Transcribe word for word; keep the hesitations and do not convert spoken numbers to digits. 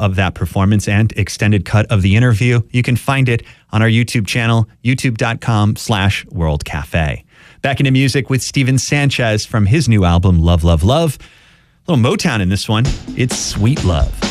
of that performance and extended cut of the interview. You can find it on our YouTube channel, youtube.com slash World Cafe. Back into music with Steven Sanchez from his new album, Love, Love, Love. A little Motown in this one. It's Sweet Love.